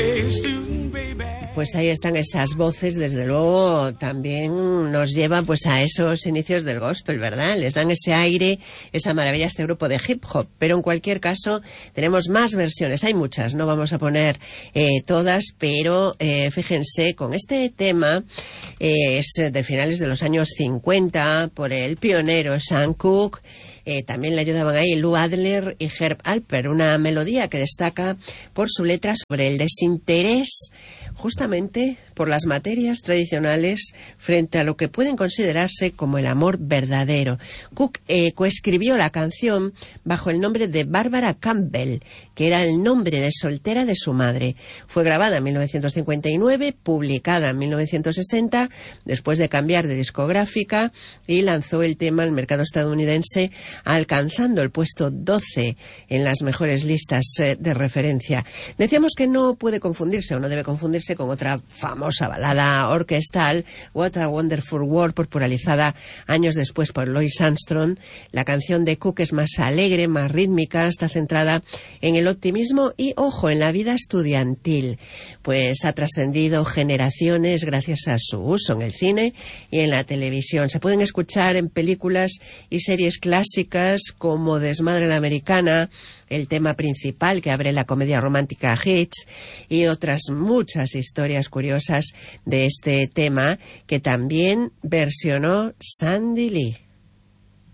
Pues ahí están esas voces, desde luego también nos llevan pues a esos inicios del gospel, ¿verdad? Les dan ese aire, esa maravilla a este grupo de hip hop, pero en cualquier caso tenemos más versiones, hay muchas, no vamos a poner todas, pero fíjense, con este tema es de finales de los años 50 por el pionero Sam Cooke. También le ayudaban ahí Lou Adler y Herb Alpert, una melodía que destaca por su letra sobre el desinterés justamente por las materias tradicionales frente a lo que pueden considerarse como el amor verdadero. Cook coescribió la canción bajo el nombre de Barbara Campbell, que era el nombre de soltera de su madre. Fue grabada en 1959, publicada en 1960, después de cambiar de discográfica, y lanzó el tema al mercado estadounidense, alcanzando el puesto 12 en las mejores listas de referencia. Decíamos que no puede confundirse, o no debe confundirse, con otra famosa balada orquestal, What a Wonderful World, popularizada años después por Louis Armstrong. La canción de Cook es más alegre, más rítmica, está centrada en el optimismo y, ojo, en la vida estudiantil. Pues ha trascendido generaciones gracias a su uso en el cine y en la televisión. Se pueden escuchar en películas y series clásicas como Desmadre a la Americana, el tema principal que abre la comedia romántica Hitch, y otras muchas historias curiosas de este tema que también versionó Sandy Lee.